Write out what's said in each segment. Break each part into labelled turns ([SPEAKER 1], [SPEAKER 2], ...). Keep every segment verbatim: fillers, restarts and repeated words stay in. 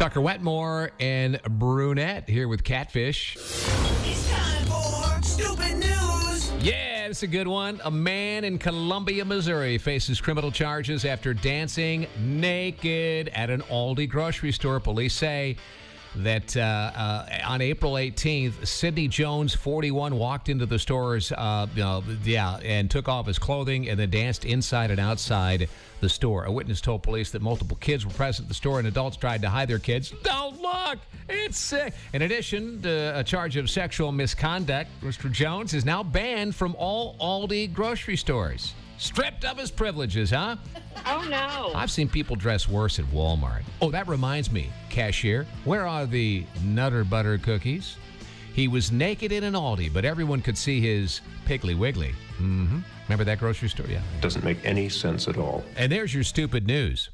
[SPEAKER 1] Tucker Wetmore and Brunette here with Catfish.
[SPEAKER 2] It's time for Stupid News.
[SPEAKER 1] Yeah, it's a good one. A man in Columbia, Missouri faces criminal charges after dancing naked at an Aldi grocery store. Police say that uh, uh, on April eighteenth, Sidney Jones, forty-one, walked into the stores, uh, you know, yeah, and took off his clothing and then danced inside and outside the store. A witness told police that multiple kids were present at the store and adults tried to hide their kids. Don't look! It's sick! In addition to a charge of sexual misconduct, Mister Jones is now banned from all Aldi grocery stores. Stripped of his privileges, huh?
[SPEAKER 3] Oh, no.
[SPEAKER 1] I've seen people dress worse at Walmart. Oh, that reminds me, cashier, where are the Nutter Butter cookies? He was naked in an Aldi, but everyone could see his Piggly Wiggly. Mm-hmm. Remember that grocery store? Yeah.
[SPEAKER 4] Doesn't make any sense at all.
[SPEAKER 1] And there's your stupid news.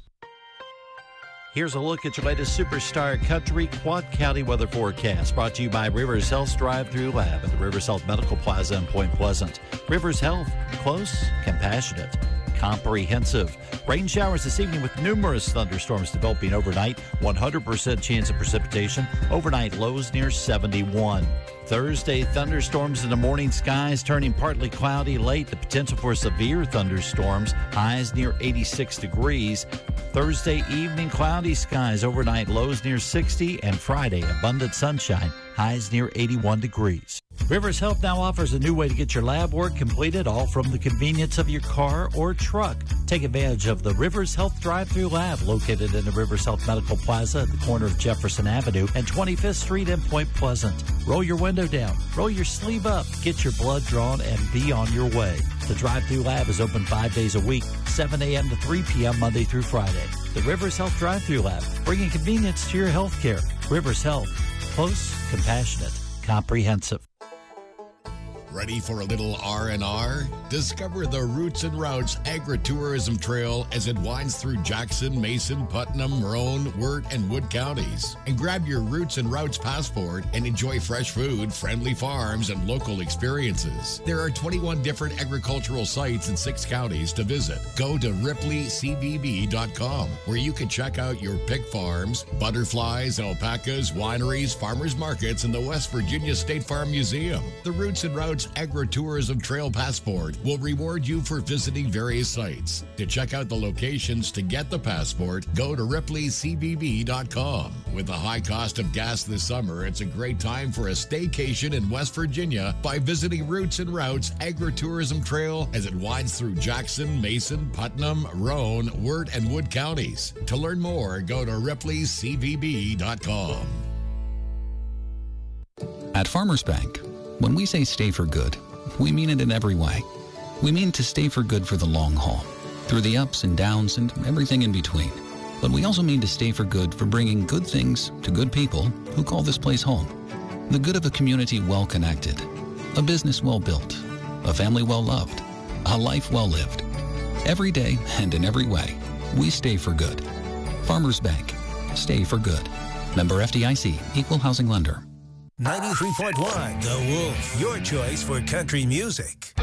[SPEAKER 5] Here's a look at your latest Superstar Country Quad County weather forecast, brought to you by Rivers Health Drive-Thru Lab at the Rivers Health Medical Plaza in Point Pleasant. Rivers Health, close, compassionate, comprehensive. Rain showers this evening with numerous thunderstorms developing overnight. one hundred percent chance of precipitation. Overnight lows near seventy-one. Thursday, thunderstorms in the morning skies turning partly cloudy late. The potential for severe thunderstorms. Highs near eighty-six degrees. Thursday evening, cloudy skies. Overnight lows near sixty. And Friday, abundant sunshine. Highs near eighty-one degrees. Rivers Health now offers a new way to get your lab work completed, all from the convenience of your car or truck. Take advantage of the Rivers Health Drive-Thru Lab, located in the Rivers Health Medical Plaza at the corner of Jefferson Avenue and twenty-fifth Street in Point Pleasant. Roll your window down, roll your sleeve up, get your blood drawn, and be on your way. The Drive-Thru Lab is open five days a week, seven a.m. to three p.m. Monday through Friday. The Rivers Health Drive-Thru Lab, bringing convenience to your health care. Rivers Health, close, compassionate, comprehensive.
[SPEAKER 6] Ready for a little R and R? Discover the Roots and Routes Agritourism Trail as it winds through Jackson, Mason, Putnam, Roan, Wirt, and Wood counties. And grab your Roots and Routes passport and enjoy fresh food, friendly farms, and local experiences. There are twenty-one different agricultural sites in six counties to visit. Go to Ripley C V B dot com, where you can check out your pig farms, butterflies, alpacas, wineries, farmers markets, and the West Virginia State Farm Museum. The Roots and Routes Agritourism Trail Passport will reward you for visiting various sites. To check out the locations to get the passport, go to Ripley C V B dot com. With the high cost of gas this summer, it's a great time for a staycation in West Virginia by visiting Roots and Routes Agritourism Trail as it winds through Jackson, Mason, Putnam, Roan, Wirt, and Wood counties. To learn more, go to Ripley C V B dot com.
[SPEAKER 7] At Farmers Bank, when we say stay for good, we mean it in every way. We mean to stay for good for the long haul, through the ups and downs and everything in between. But we also mean to stay for good for bringing good things to good people who call this place home. The good of a community well connected, a business well built, a family well loved, a life well lived. Every day and in every way, we stay for good. Farmers Bank, stay for good. Member F D I C, Equal Housing Lender.
[SPEAKER 2] ninety-three point one The Wolf, your choice for country music.